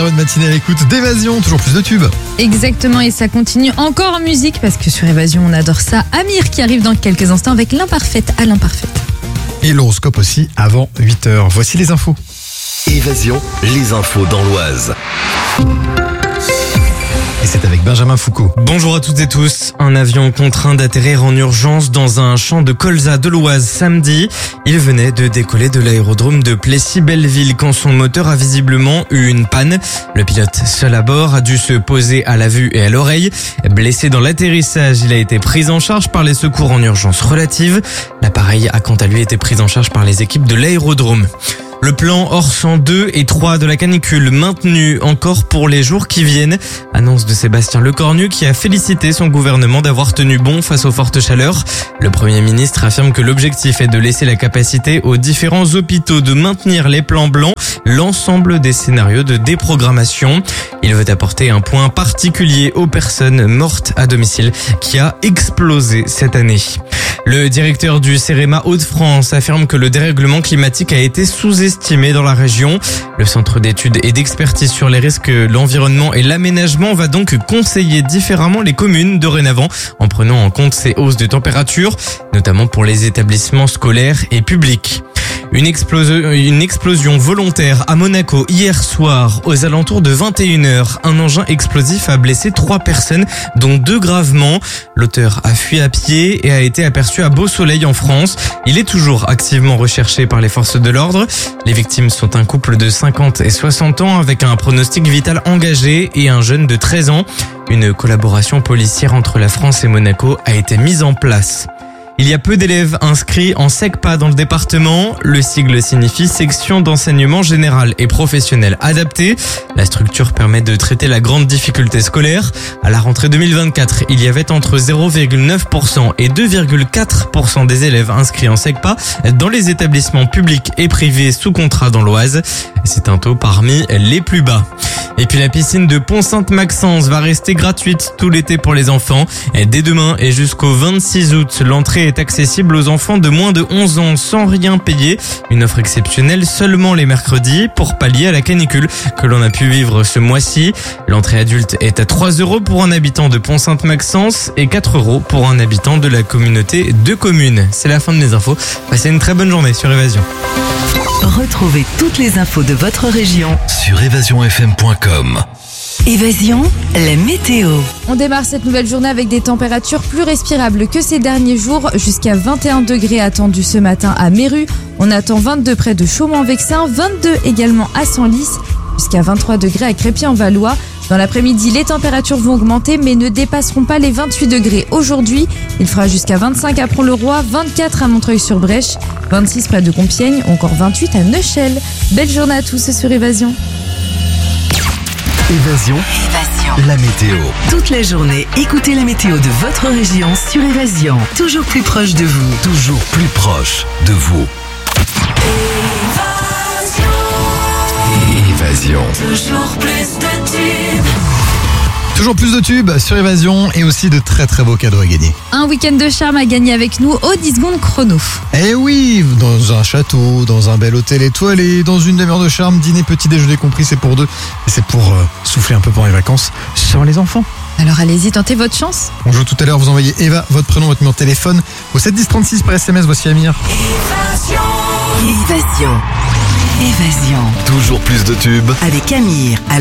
Très bonne matinée à l'écoute d'Évasion, toujours plus de tubes. Exactement, et ça continue encore en musique parce que sur Évasion, on adore ça. Amir qui arrive dans quelques instants avec l'imparfaite à l'imparfaite. Et l'horoscope aussi avant 8h. Voici les infos. Évasion, les infos dans l'Oise. Et c'est avec Benjamin Foucault. Bonjour à toutes et tous. Un avion contraint d'atterrir en urgence dans un champ de colza de l'Oise samedi. Il venait de décoller de l'aérodrome de Plessis-Belleville quand son moteur a visiblement eu une panne. Le pilote seul à bord a dû se poser à la vue et à l'oreille. Blessé dans l'atterrissage, il a été pris en charge par les secours en urgence relative. L'appareil a quant à lui été pris en charge par les équipes de l'aérodrome. Le plan hors 102 et 3 de la canicule maintenu encore pour les jours qui viennent. Annonce de Sébastien Lecornu qui a félicité son gouvernement d'avoir tenu bon face aux fortes chaleurs. Le Premier ministre affirme que l'objectif est de laisser la capacité aux différents hôpitaux de maintenir les plans blancs, l'ensemble des scénarios de déprogrammation. Il veut apporter un point particulier aux personnes mortes à domicile qui a explosé cette année. Le directeur du CEREMA Hauts-de-France affirme que le dérèglement climatique a été sous-estimé dans la région. Le centre d'études et d'expertise sur les risques, l'environnement et l'aménagement va donc conseiller différemment les communes dorénavant en prenant en compte ces hausses de température, notamment pour les établissements scolaires et publics. Une explosion volontaire à Monaco hier soir aux alentours de 21h. Un engin explosif a blessé 3 personnes, dont 2 gravement. L'auteur a fui à pied et a été aperçu à Beau-Soleil en France. Il est toujours activement recherché par les forces de l'ordre. Les victimes sont un couple de 50 et 60 ans avec un pronostic vital engagé et un jeune de 13 ans. Une collaboration policière entre la France et Monaco a été mise en place. Il y a peu d'élèves inscrits en SECPA dans le département. Le sigle signifie section d'enseignement général et professionnel adapté. La structure permet de traiter la grande difficulté scolaire. À la rentrée 2024, il y avait entre 0,9% et 2,4% des élèves inscrits en SECPA dans les établissements publics et privés sous contrat dans l'Oise. C'est un taux parmi les plus bas. Et puis la piscine de Pont-Sainte-Maxence va rester gratuite tout l'été pour les enfants. Et dès demain et jusqu'au 26 août, l'entrée est accessible aux enfants de moins de 11 ans sans rien payer. Une offre exceptionnelle seulement les mercredis pour pallier à la canicule que l'on a pu vivre ce mois-ci. L'entrée adulte est à 3 € pour un habitant de Pont-Sainte-Maxence et 4 € pour un habitant de la communauté de communes. C'est la fin de mes infos. Passez une très bonne journée sur Évasion. Retrouvez toutes les infos de votre région Sur évasionfm.com. Évasion, la météo. On démarre cette nouvelle journée avec des températures plus respirables que ces derniers jours. Jusqu'à 21 degrés attendus ce matin à Méru. On attend 22 près de Chaumont-Vexin, 22 également à Senlis, jusqu'à 23 degrés à Crépy-en-Valois. Dans l'après-midi, les températures vont augmenter mais ne dépasseront pas les 28 degrés aujourd'hui. Il fera jusqu'à 25 à Pont-le-Roi, 24 à Montreuil-sur-Brèche, 26 près de Compiègne ou encore 28 à Neuchâtel. Belle journée à tous sur Évasion. Évasion, la météo. Toute la journée, écoutez la météo de votre région sur Évasion. Toujours plus proche de vous. Toujours plus proche de vous. Évasion. Toujours plus de tubes. Toujours plus de tubes sur Évasion et aussi de très très beaux cadeaux à gagner. Un week-end de charme à gagner avec nous au 10 secondes chrono. Eh oui, dans un château, dans un bel hôtel étoilé, dans une demi-heure de charme, dîner, petit déjeuner compris, c'est pour 2. Et c'est pour souffler un peu pendant les vacances sans les enfants. Alors allez-y, tentez votre chance. On joue tout à l'heure, vous envoyez Eva, votre prénom, votre numéro de téléphone au 71036 par SMS. Voici Amir. Évasion. Toujours plus de tubes. Avec Amir.